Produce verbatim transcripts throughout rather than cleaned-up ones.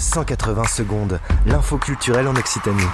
cent quatre-vingts secondes, l'info culturelle en Occitanie.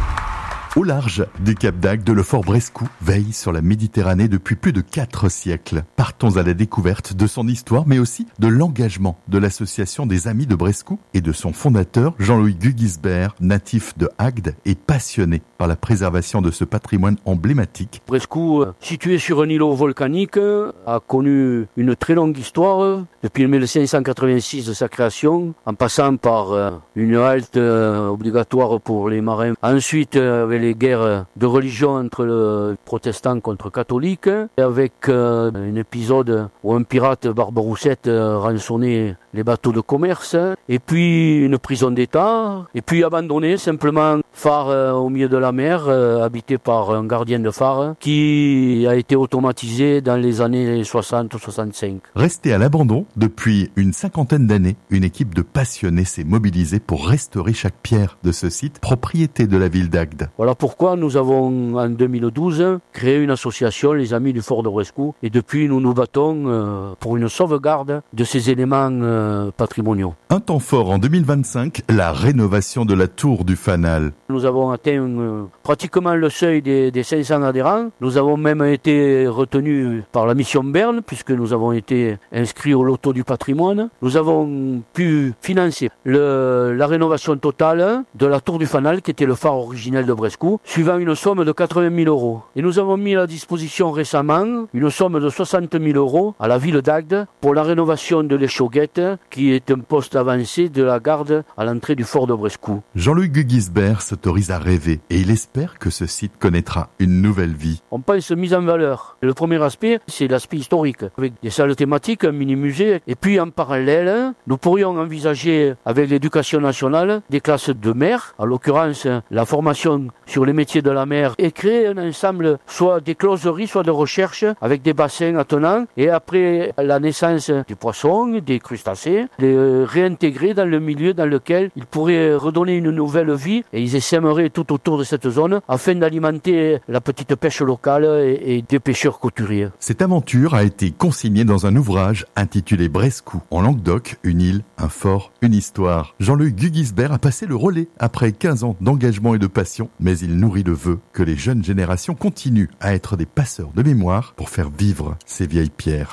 Au large du Cap d'Agde, le fort Brescou veille sur la Méditerranée depuis plus de quatre siècles. Partons à la découverte de son histoire, mais aussi de l'engagement de l'association des Amis de Brescou et de son fondateur, Jean-Louis Gugisbert, natif de Agde et passionné par la préservation de ce patrimoine emblématique. Brescou, situé sur un îlot volcanique, a connu une très longue histoire depuis mille cinq cent quatre-vingt-six de sa création, en passant par une halte obligatoire pour les marins. Ensuite, avec les guerres de religion entre le protestants contre catholiques, et avec euh, un épisode où un pirate Barbaroussette euh, rançonnait les bateaux de commerce, et puis une prison d'État, et puis abandonné simplement phare euh, au milieu de la mer, euh, habité par un gardien de phare, qui a été automatisé dans les années soixante soixante-cinq. Resté à l'abandon depuis une cinquantaine d'années, une équipe de passionnés s'est mobilisée pour restaurer chaque pierre de ce site, propriété de la ville d'Agde. Voilà pourquoi nous avons, en deux mille douze, créé une association, les Amis du Fort de Brescou, et depuis nous nous battons euh, pour une sauvegarde de ces éléments euh, patrimoniaux. Un temps fort en deux mille vingt-cinq, la rénovation de la tour du Fanal. Nous avons atteint euh, pratiquement le seuil des, des cinq cents adhérents. Nous avons même été retenus par la mission Berne, puisque nous avons été inscrits au loto du patrimoine. Nous avons pu financer le, la rénovation totale de la tour du Fanal, qui était le phare originel de Brescou, suivant une somme de quatre-vingt mille euros. Et nous avons mis à disposition récemment une somme de soixante mille euros à la ville d'Agde pour la rénovation de l'échauguette, qui est un poste avancé de la garde à l'entrée du fort de Brescou. Jean-Louis Gugisbert s'autorise à rêver et il espère que ce site connaîtra une nouvelle vie. On pense mise en valeur. Le premier aspect, c'est l'aspect historique, avec des salles thématiques, un mini-musée. Et puis en parallèle, nous pourrions envisager avec l'éducation nationale des classes de mer, en l'occurrence la formation sur les métiers de la mer, et créer un ensemble soit des closeries, soit de recherche avec des bassins attenants, et après la naissance des poissons, des crustacés, les réintégrer dans le milieu dans lequel ils pourraient redonner une nouvelle vie, et ils essaimeraient tout autour de cette zone afin d'alimenter la petite pêche locale et, et des pêcheurs couturiers. Cette aventure a été consignée dans un ouvrage intitulé Brescou, en Languedoc, une île, un fort, une histoire. Jean-Louis Gugisbert a passé le relais après quinze ans d'engagement et de passion, mais il nourrit le vœu que les jeunes générations continuent à être des passeurs de mémoire pour faire vivre ces vieilles pierres.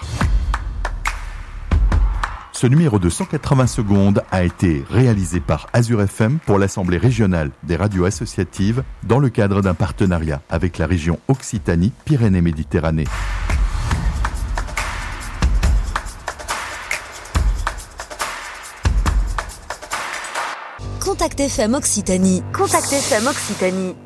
Ce numéro de cent quatre-vingts secondes a été réalisé par Azure F M pour l'Assemblée régionale des radios associatives dans le cadre d'un partenariat avec la région Occitanie-Pyrénées-Méditerranée. Contact F M Occitanie. Contact F M Occitanie.